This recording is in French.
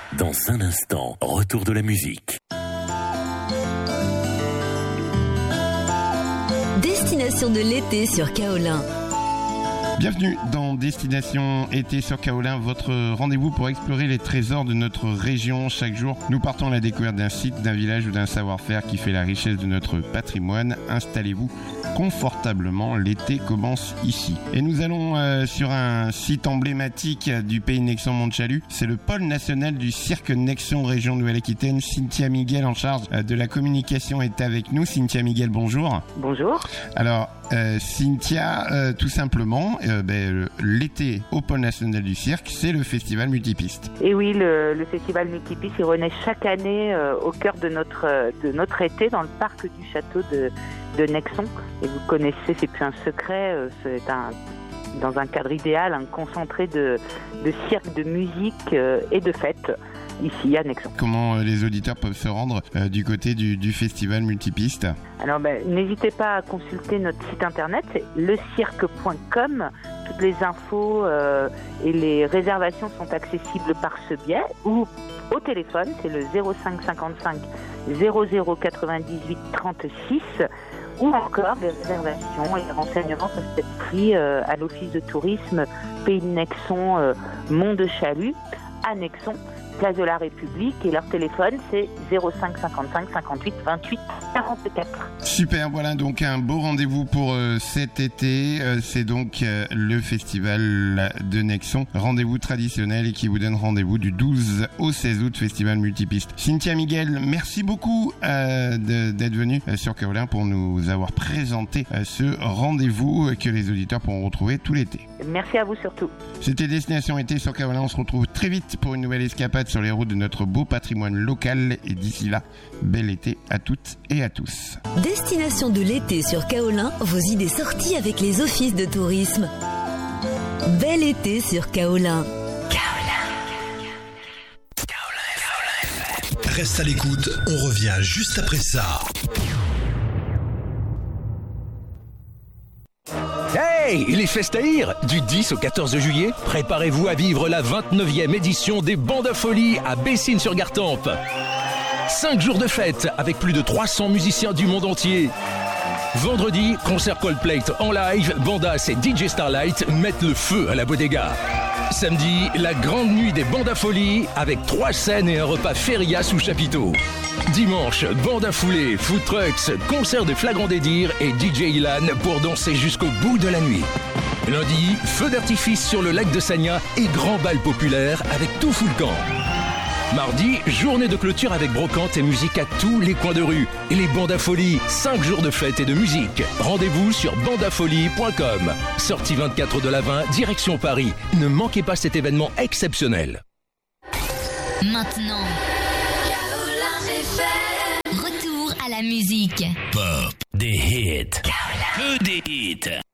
Dans un instant, retour de la musique. Destination de l'été sur Kaolin. Bienvenue dans Destination été sur Kaolin, votre rendez-vous pour explorer les trésors de notre région. Chaque jour, nous partons à la découverte d'un site, d'un village ou d'un savoir-faire qui fait la richesse de notre patrimoine. Installez-vous confortablement, l'été commence ici. Et nous allons sur un site emblématique du pays Nexon-Montchalut. C'est le pôle national du cirque Nexon région Nouvelle-Aquitaine. Cynthia Miguel, en charge de la communication, est avec nous. Cynthia Miguel, bonjour. Bonjour. Alors, Cynthia, tout simplement, l'été au pôle national du cirque, c'est le festival multipiste. Et oui, le festival multipiste, il renaît chaque année au cœur de notre été dans le parc du château de Nexon. Et vous connaissez, c'est plus un secret, c'est dans un cadre idéal, un concentré de cirque, de musique et de fêtes. Ici à Nexon. Comment les auditeurs peuvent se rendre du côté du festival multipiste? Alors n'hésitez pas à consulter notre site internet, c'est lecirque.com. Toutes les infos et les réservations sont accessibles par ce biais ou au téléphone, c'est le 05 55 00 98 36, ou encore les réservations et les renseignements peuvent être pris à l'office de tourisme Pays de Nexon, Mont de Chalut, à Nexon, place de la République, et leur téléphone c'est 05 55 58 28 44. Super, voilà donc un beau rendez-vous pour cet été. C'est donc le festival de Nexon, rendez-vous traditionnel et qui vous donne rendez-vous du 12 au 16 août, festival multipiste. Cynthia Miguel, merci beaucoup d'être venue sur Kaolin pour nous avoir présenté ce rendez-vous que les auditeurs pourront retrouver tout l'été. Merci à vous surtout. C'était Destination été sur Kaolin. On se retrouve très vite pour une nouvelle escapade sur les routes de notre beau patrimoine local. Et d'ici là, bel été à toutes et à tous. Destination de l'été sur Kaolin, vos idées sorties avec les offices de tourisme. Bel été sur Kaolin. Reste à l'écoute, on revient juste après ça. Hey, les Festaïrs! Du 10 au 14 juillet, préparez-vous à vivre la 29e édition des Bandes à Folie à Bessines-sur-Gartempe. 5 jours de fête avec plus de 300 musiciens du monde entier. Vendredi, concert Coldplay en live, Bandas et DJ Starlight mettent le feu à la bodega. Samedi, la grande nuit des Bandes à Folie avec 3 scènes et un repas feria sous chapiteau. Dimanche, bande à fouler, food trucks, concert de Flagrant Désir et DJ Ilan pour danser jusqu'au bout de la nuit. Lundi, feu d'artifice sur le lac de Sagna et grand bal populaire avec tout full camp. Mardi, journée de clôture avec brocante et musique à tous les coins de rue. Et les Bandes à Folie, 5 jours de fête et de musique. Rendez-vous sur bandeafolie.com. Sortie 24 de l'Avin, direction Paris. Ne manquez pas cet événement exceptionnel. Maintenant, retour à la musique. Pop, des hits, que des hits.